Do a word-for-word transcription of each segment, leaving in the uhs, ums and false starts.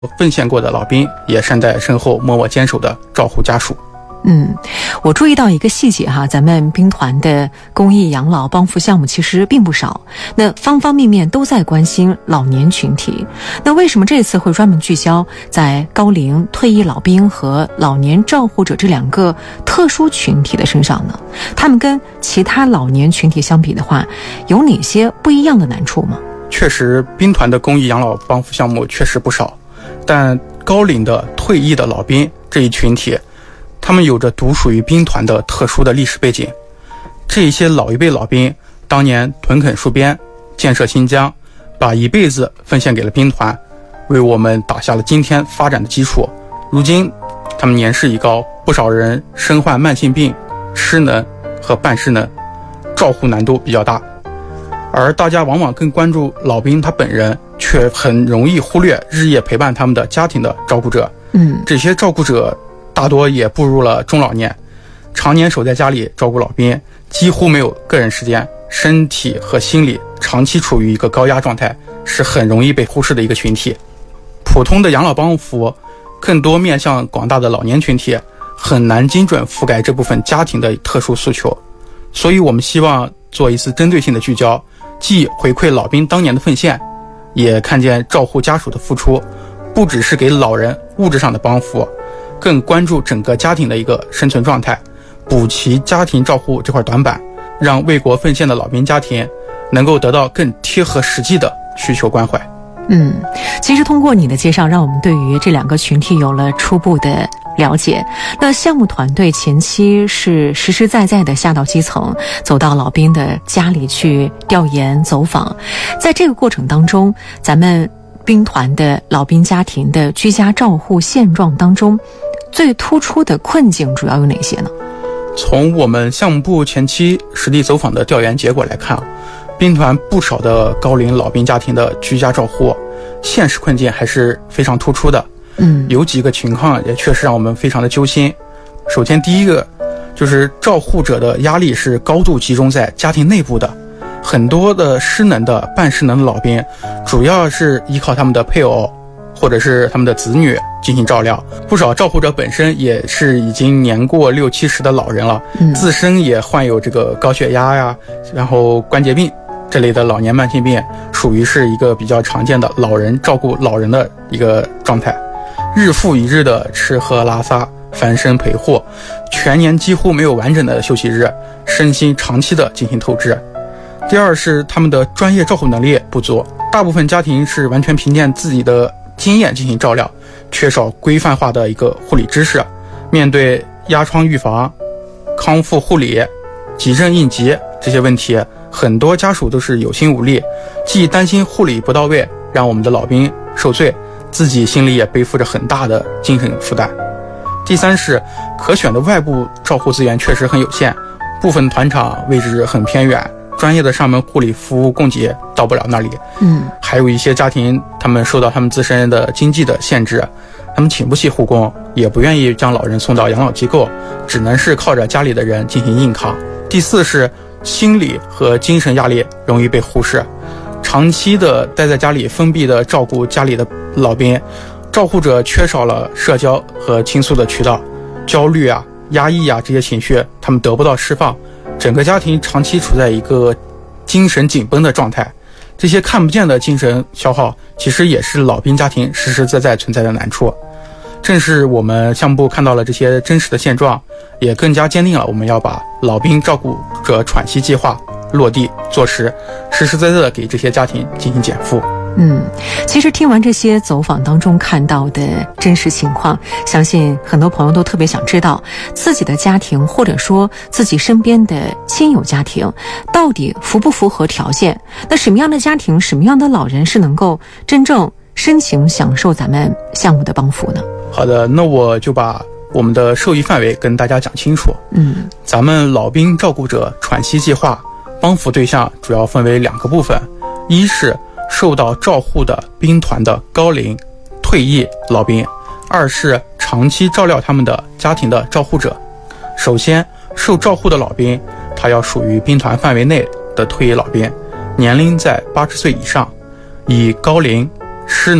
奉献过的老兵也站在身后默默坚守的照护家属。 嗯，我注意到一个细节哈，咱们兵团的公益养老帮扶项目其实并不少，那方方面面都在关心老年群体。那为什么这次会专门聚焦在高龄退役老兵和老年照护者这两个特殊群体的身上呢？他们跟其他老年群体相比的话，有哪些不一样的难处吗？ 确实，兵团的公益养老帮扶项目确实不少，但高龄的退役的老兵这一群体，他们有着独属于兵团的特殊的历史背景。这一些老一辈老兵当年屯垦戍边，建设新疆，把一辈子奉献给了兵团，为我们打下了今天发展的基础。如今他们年事已高，不少人身患慢性病、失能和半失能，照护难度比较大。而大家往往更关注老兵他本人，却很容易忽略日夜陪伴他们的家庭的照顾者。 嗯， 这些照顾者大多也步入了中老年，常年守在家里照顾老兵，几乎没有个人时间，身体和心理长期处于一个高压状态，是很容易被忽视的一个群体。普通的养老帮扶更多面向广大的老年群体，很难精准覆盖这部分家庭的特殊诉求。所以我们希望做一次针对性的聚焦，既回馈老兵当年的奉献，也看见照护家属的付出，不只是给老人物质上的帮扶，更关注整个家庭的一个生存状态，补齐家庭照护这块短板，让为国奉献的老兵家庭能够得到更贴合实际的需求关怀。 嗯，其实通过你的介绍，让我们对于这两个群体有了初步的了解。那项目团队前期是实实在在的下到基层，走到老兵的家里去调研走访，在这个过程当中，咱们兵团的老兵家庭的居家照护现状当中，最突出的困境主要有哪些呢？ 从我们项目部前期实地走访的调研结果来看，兵团不少的高龄老兵家庭的居家照护现实困境还是非常突出的。 嗯， 有几个情况也确实让我们非常的揪心。首先第一个就是照护者的压力是高度集中在家庭内部的，很多的失能的半失能的老兵主要是依靠他们的配偶或者是他们的子女进行照料，不少照护者本身也是已经年过六七十的老人了， 嗯， 自身也患有这个高血压呀，然后关节病这类的老年慢性病，属于是一个比较常见的老人照顾老人的一个状态，日复一日的吃喝拉撒，翻身陪护，全年几乎没有完整的休息日，身心长期的进行透支。第二是他们的专业照护能力不足，大部分家庭是完全凭借自己的经验进行照料，缺少规范化的一个护理知识。面对压疮预防、康复护理、急症应急这些问题，很多家属都是有心无力，既担心护理不到位让我们的老兵受罪，自己心里也背负着很大的精神负担。第三是可选的外部照护资源确实很有限，部分团场位置很偏远，专业的上门护理服务供给到不了那里。 嗯， 还有一些家庭他们受到他们自身的经济的限制，他们请不起护工，也不愿意将老人送到养老机构，只能是靠着家里的人进行硬扛。第四是心理和精神压力容易被忽视，长期的待在家里封闭的照顾家里的老兵，照护者缺少了社交和倾诉的渠道，焦虑啊、压抑啊这些情绪他们得不到释放，整个家庭长期处在一个精神紧绷的状态。这些看不见的精神消耗其实也是老兵家庭实实在在存在的难处。正是我们项目部看到了这些真实的现状，也更加坚定了我们要把老兵照顾者喘息计划落地做实，实实在在的给这些家庭进行减负。 嗯，其实听完这些走访当中看到的真实情况，相信很多朋友都特别想知道自己的家庭或者说自己身边的亲友家庭到底符不符合条件，那什么样的家庭，什么样的老人是能够真正申请享受咱们项目的帮扶呢？ 好的，那我就把我们的受益范围跟大家讲清楚。 嗯， 咱们老兵照顾者喘息计划帮扶对象主要分为两个部分，一是受到照护的兵团的高龄退役老兵，二是长期照料他们的家庭的照护者。首先，受照护的老兵，他要属于兵团范围内的退役老兵，年龄在八十岁以上，以高龄、失能、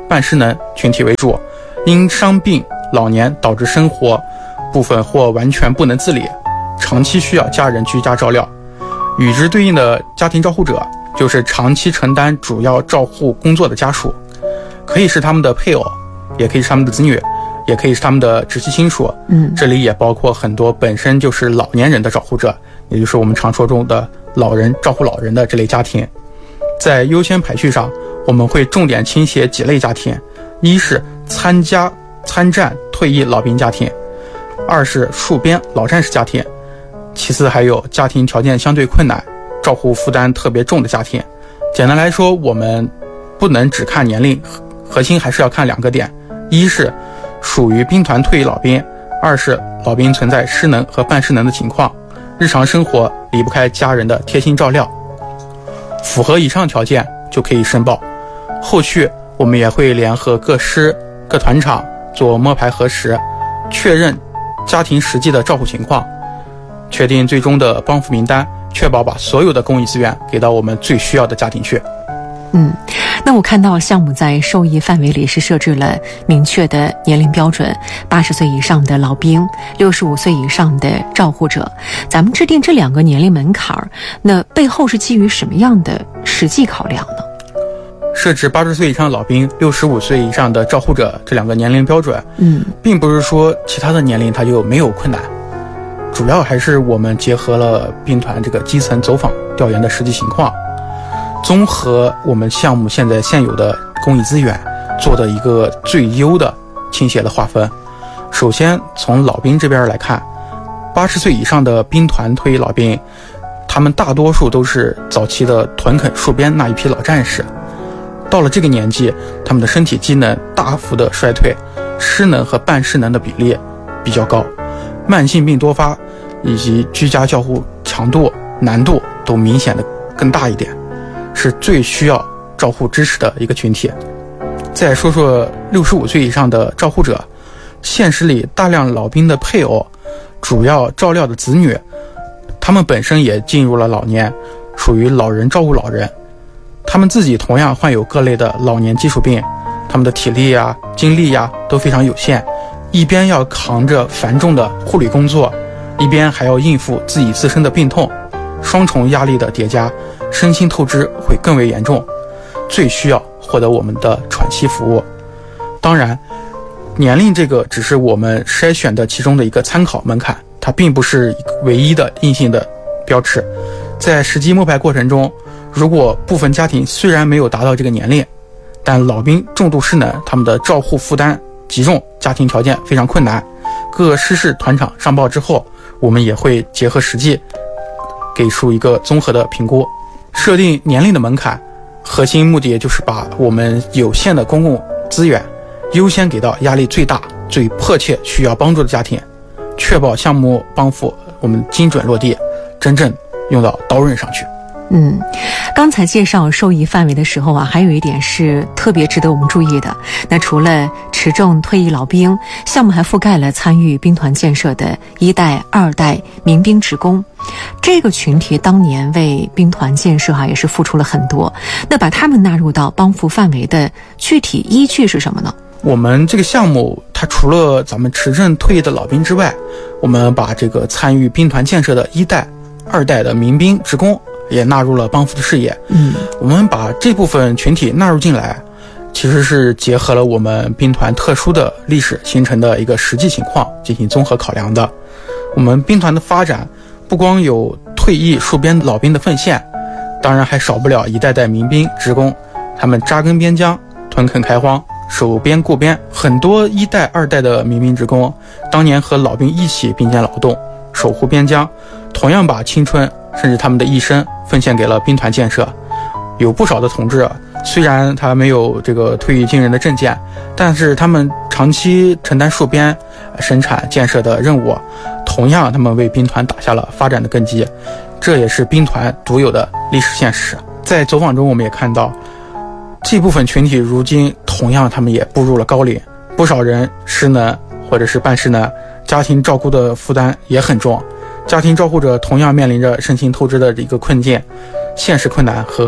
半失能群体为主，因伤病老年导致生活部分或完全不能自理，长期需要家人居家照料。与之对应的家庭照护者就是长期承担主要照护工作的家属，可以是他们的配偶，也可以是他们的子女，也可以是他们的直系亲属。 嗯， 这里也包括很多本身就是老年人的照护者，也就是我们常说中的老人照顾老人的这类家庭。在优先排序上，我们会重点倾斜几类家庭：一是参加参战退役老兵家庭，二是戍边老战士家庭，其次还有家庭条件相对困难、照护负担特别重的家庭。简单来说，我们不能只看年龄，核心还是要看两个点：一是属于兵团退役老兵，二是老兵存在失能和半失能的情况，日常生活离不开家人的贴心照料。符合以上条件就可以申报。后续我们也会联合各师各团场做摸排核实，确认家庭实际的照护情况，确定最终的帮扶名单，确保把所有的公益资源给到我们最需要的家庭去。 嗯，那我看到项目在受益范围里是设置了明确的年龄标准，八十岁以上的老兵，六十五岁以上的照护者。咱们制定这两个年龄门槛，那背后是基于什么样的实际考量呢？ 设置八十岁以上老兵、六十五岁以上的照护者这两个年龄标准， 嗯， 并不是说其他的年龄它就没有困难，主要还是我们结合了兵团这个基层走访调研的实际情况，综合我们项目现在现有的公益资源，做的一个最优的倾斜的划分。首先从老兵这边来看，八十岁以上的兵团退役老兵，他们大多数都是早期的屯垦戍边那一批老战士，到了这个年纪，他们的身体机能大幅的衰退，失能和半失能的比例比较高，慢性病多发以及居家照护强度难度都明显的更大一点，是最需要照护支持的一个群体。再说说六十五岁以上的照护者，现实里大量老兵的配偶，主要照料的子女，他们本身也进入了老年，属于老人照顾老人，他们自己同样患有各类的老年基础病，他们的体力呀、精力呀都非常有限，一边要扛着繁重的护理工作，一边还要应付自己自身的病痛，双重压力的叠加，身心透支会更为严重，最需要获得我们的喘息服务。当然，年龄这个只是我们筛选的其中的一个参考门槛，它并不是唯一的硬性的标尺。在实际摸排过程中，如果部分家庭虽然没有达到这个年龄，但老兵重度失能，他们的照护负担极重，家庭条件非常困难，各师事团场上报之后，我们也会结合实际给出一个综合的评估。设定年龄的门槛，核心目的也就是把我们有限的公共资源优先给到压力最大、最迫切需要帮助的家庭，确保项目帮扶我们精准落地，真正用到刀刃上去。 嗯，刚才介绍受益范围的时候啊，还有一点是特别值得我们注意的。那除了持证退役老兵，项目还覆盖了参与兵团建设的一代、二代民兵职工。这个群体当年为兵团建设啊，也是付出了很多。那把他们纳入到帮扶范围的具体依据是什么呢？ 我们这个项目，它除了咱们持证退役的老兵之外，我们把这个参与兵团建设的一代、二代的民兵职工也纳入了帮扶的视野。 嗯， 我们把这部分群体纳入进来，其实是结合了我们兵团特殊的历史形成的一个实际情况进行综合考量的。我们兵团的发展不光有退役戍边老兵的奉献，当然还少不了一代代民兵职工，他们扎根边疆，屯垦开荒，守边顾边。很多一代二代的民兵职工当年和老兵一起并肩劳动，守护边疆，同样把青春甚至他们的一生奉献给了兵团建设。有不少的同志，虽然他没有这个退役军人的证件，但是他们长期承担戍边生产建设的任务，同样他们为兵团打下了发展的根基，这也是兵团独有的历史现实。在走访中我们也看到，这部分群体如今同样他们也步入了高龄，不少人失能或者是半失能，家庭照顾的负担也很重，家庭照顾者同样面临着身心透支的一个困境，现实困难和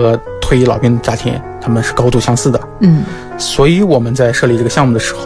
退役老兵的家庭他们是高度相似的。 嗯， 所以我们在设立这个项目的时候，